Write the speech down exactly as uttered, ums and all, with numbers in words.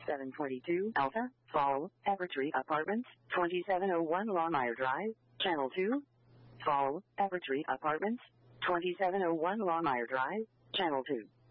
seven forty-two Alpha, Fall, Evertree Apartments, twenty-seven oh one Longmire Drive, Channel two. Fall, Evertree Apartments, twenty-seven oh one Longmire Drive, Channel two.